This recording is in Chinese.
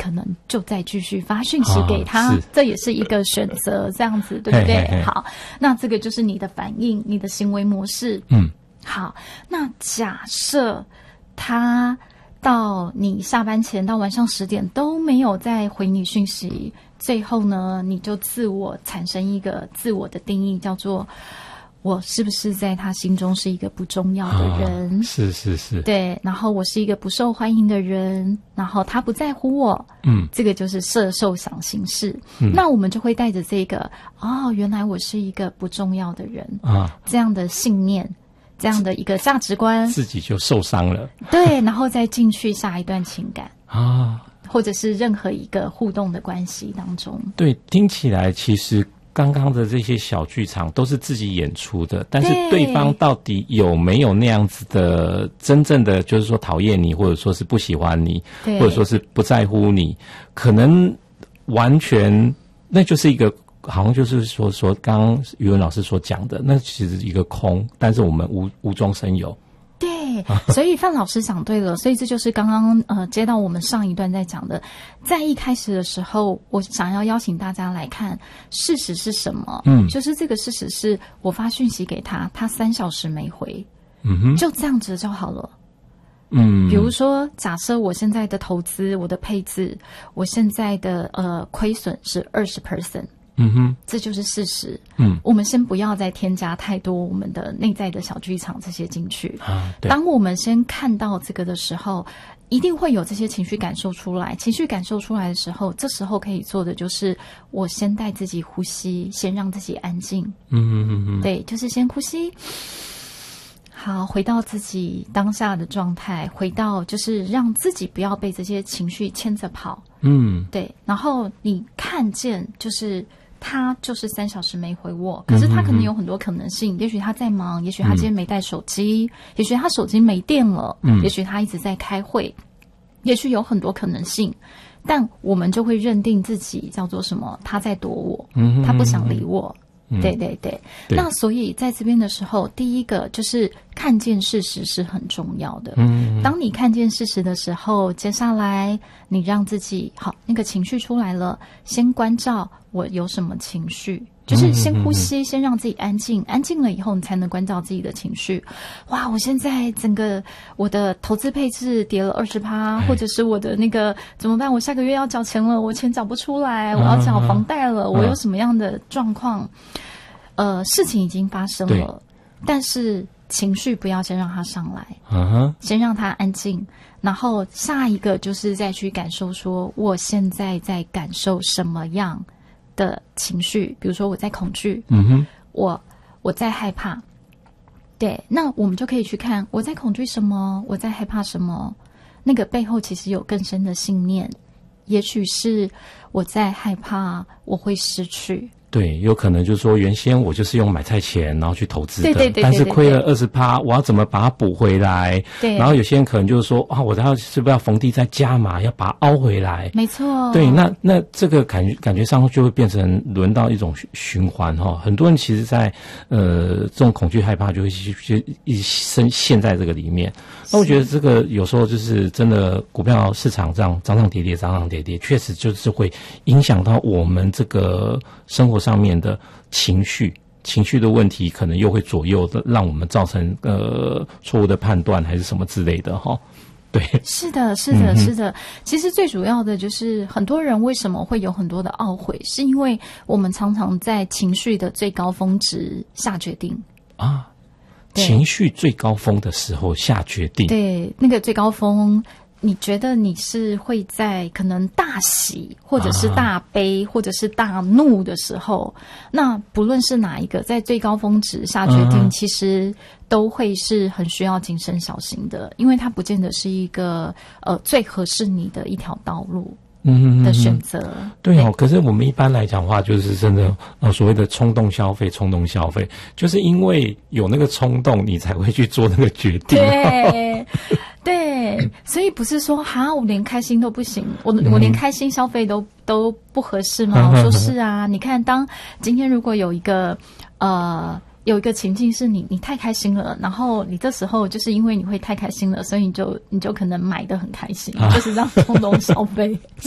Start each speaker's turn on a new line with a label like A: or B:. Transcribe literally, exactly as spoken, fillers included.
A: 可能就再继续发讯息给他，
B: 哦、
A: 这也是一个选择，这样子对不对？嘿嘿嘿，好，那这个就是你的反应，你的行为模式。
B: 嗯，
A: 好，那假设他到你下班前到晚上十点都没有再回你讯息，最后呢，你就自我产生一个自我的定义，叫做我是不是在他心中是一个不重要的人？
B: 啊、是是是，
A: 对。然后我是一个不受欢迎的人，然后他不在乎我，
B: 嗯，
A: 这个就是设受想行识。
B: 嗯，
A: 那我们就会带着这个哦，原来我是一个不重要的人
B: 啊，
A: 这样的信念。这样的一个价值观，
B: 自己就受伤了。
A: 对，然后再进去下一段情感
B: 啊，
A: 或者是任何一个互动的关系当中。
B: 对，听起来其实刚刚的这些小剧场都是自己演出的，但是对方到底有没有那样子的真正的，就是说讨厌你，或者说是不喜欢你，或者说是不在乎你，可能完全那就是一个。好像就是说说刚刚语文老师所讲的，那其实一个空，但是我们无无中生有。
A: 对，所以范老师讲对了，所以这就是刚刚呃接到我们上一段在讲的，在一开始的时候，我想要邀请大家来看事实是什么。嗯，就是这个事实是我发讯息给他，他三小时没回，
B: 嗯哼，
A: 就这样子就好了。
B: 嗯，
A: 比如说，假设我现在的投资、我的配置、我现在的呃亏损是二十 percent。
B: 嗯哼，
A: 这就是事实。
B: 嗯，
A: 我们先不要再添加太多我们的内在的小剧场这些进去。
B: 啊，对。
A: 当我们先看到这个的时候，一定会有这些情绪感受出来。情绪感受出来的时候，这时候可以做的就是我先带自己呼吸，先让自己安静。
B: 嗯嗯嗯，
A: 对，就是先呼吸。好，回到自己当下的状态，回到就是让自己不要被这些情绪牵着跑。
B: 嗯，
A: 对。然后你看见就是他就是三小时没回我，可是他可能有很多可能性，嗯、也许他在忙，也许他今天没带手机，嗯、也许他手机没电了，嗯，也许他一直在开会，也许有很多可能性。但我们就会认定自己叫做什么？他在躲我，
B: 嗯，
A: 他不想理我。
B: 嗯、
A: 对对对，那所以在这边的时候，第一个就是看见事实是很重要的。
B: 嗯，
A: 当你看见事实的时候，接下来你让自己好，那个情绪出来了，先关照我有什么情绪，就是先呼吸，先让自己安静，安静了以后，你才能关照自己的情绪。哇，我现在整个我的投资配置跌了二十趴，或者是我的那个怎么办？我下个月要缴钱了，我钱缴不出来，我要缴房贷了，我有什么样的状况？呃，事情已经发生了，但是情绪不要先让它上来，
B: 嗯、
A: 先让它安静，然后下一个就是再去感受说，我现在在感受什么样的情绪，比如说我在恐惧，
B: 嗯哼，
A: 我我在害怕，对，那我们就可以去看我在恐惧什么，我在害怕什么，那个背后其实有更深的信念，也许是我在害怕我会失去。
B: 对，有可能就是说，原先我就是用买菜钱然后去投资的，
A: 对对对对对对，
B: 但是亏了二十趴，我要怎么把它补回来？
A: 对，
B: 然后有些人可能就是说，啊，我要是不是要逢低再加码，要把它凹回来？
A: 没错。
B: 对，那那这个感觉感觉上就会变成轮到一种循环哈。很多人其实在呃这种恐惧害怕就会去就一深陷在这个里面。那我觉得这个有时候就是真的股票市场这样涨涨跌跌涨涨跌跌，确实就是会影响到我们这个生活上面的情绪，情绪的问题可能又会左右的，让我们造成呃错误的判断还是什么之类的哈。对，
A: 是的，是的，是的。其实最主要的就是很多人为什么会有很多的懊悔，是因为我们常常在情绪的最高峰值下决定
B: 啊。情绪最高峰的时候下决定，
A: 对，那个最高峰，你觉得你是会在可能大喜，或者是大悲，啊、或者是大怒的时候，那不论是哪一个，在最高峰值下决定，嗯、其实都会是很需要谨慎小心的，因为它不见得是一个呃最合适你的一条道路。
B: 嗯
A: 的选择，
B: 对哦。可是我们一般来讲的话，就是真的呃所谓的冲动消费，冲动消费，就是因为有那个冲动，你才会去做那个决定。
A: 对，对，所以不是说哈，我连开心都不行，我我连开心消费都都不合适吗？我说是啊，你看，当今天如果有一个呃。有一个情境是你你太开心了，然后你这时候就是因为你会太开心了，所以你就你就可能买得很开心，就是这样冲动消费。